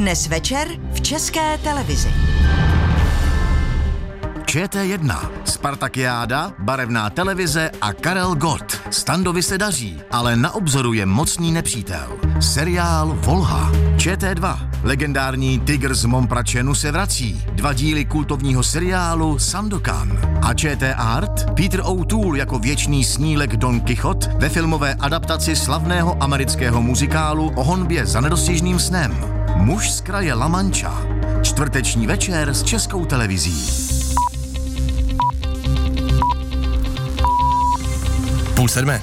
Dnes večer v České televizi. ČT1, Spartakiáda, barevná televize a Karel Gott. Standovi se daří, ale na obzoru je mocný nepřítel. Seriál Volha. ČT2, legendární tygr z Mompračenu se vrací. 2 díly kultovního seriálu Sandokan. A ČT Art, Peter O'Toole jako věčný snílek Don Quixote ve filmové adaptaci slavného amerického muzikálu o honbě za nedostižným snem. Muž z kraje La Mancha. Čtvrteční večer s Českou televizí. 6:30.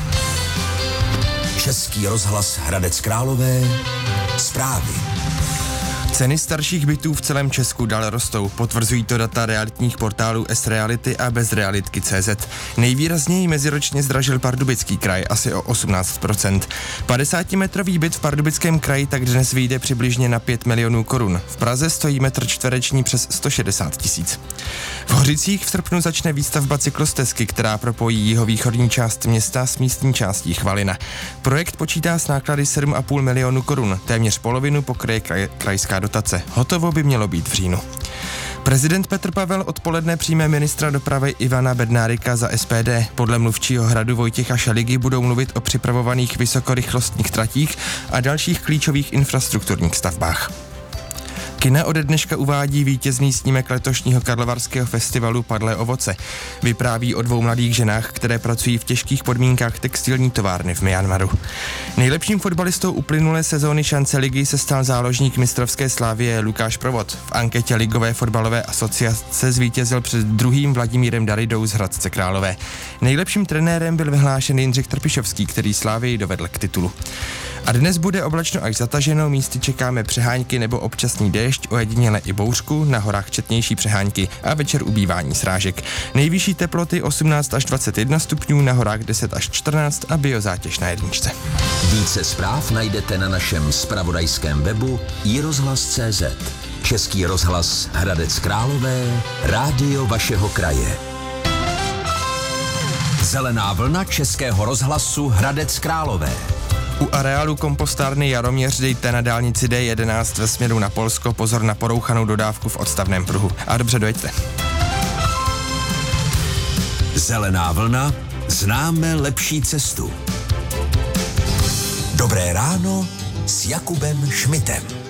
Český rozhlas Hradec Králové. Zprávy. Ceny starších bytů v celém Česku dál rostou, potvrzují to data realitních portálů S-Reality a Bezrealitky.cz. Nejvýrazněji meziročně zdražil Pardubický kraj, asi o 18%. 50metrový byt v Pardubickém kraji tak dnes vyjde přibližně na 5 milionů korun. V Praze stojí metr čtvereční přes 160 tisíc. V Hořicích v srpnu začne výstavba cyklostezky, která propojí jihovýchodní část města s místní částí Chvalina. Projekt počítá s náklady 7,5 milionu korun, téměř polovinu pokryje krajská dotace. Hotovo by mělo být v říjnu. Prezident Petr Pavel odpoledne přijme ministra dopravy Ivana Bednárika za SPD. Podle mluvčího Hradu Vojtěcha Šeligy budou mluvit o připravovaných vysokorychlostních tratích a dalších klíčových infrastrukturních stavbách. Kina ode dneška uvádí vítězný snímek letošního karlovarského festivalu Padlé ovoce. Vypráví o 2 mladých ženách, které pracují v těžkých podmínkách textilní továrny v Myanmaru. Nejlepším fotbalistou uplynulé sezóny šance ligy se stal záložník mistrovské Slavie Lukáš Provod. V anketě Ligové fotbalové asociace zvítězil před druhým Vladimírem Daridou z Hradce Králové. Nejlepším trenérem byl vyhlášen Jindřich Trpišovský, který Slavii dovedl k titulu. A dnes bude oblačno až zataženo, místy čekáme přehánky nebo občasný déšť, ojediněle i bouřku, na horách četnější přehánky a večer ubývání srážek. Nejvyšší teploty 18 až 21 stupňů, na horách 10 až 14 a biozátěž na jedničce. Více zpráv najdete na našem zpravodajském webu iRozhlas.cz. Český rozhlas Hradec Králové, rádio vašeho kraje. Zelená vlna Českého rozhlasu Hradec Králové. U areálu kompostárny Jaroměř dejte na dálnici D11 ve směru na Polsko pozor na porouchanou dodávku v odstavném pruhu. A dobře dojeďte. Zelená vlna, známe lepší cestu. Dobré ráno s Jakubem Šmitem.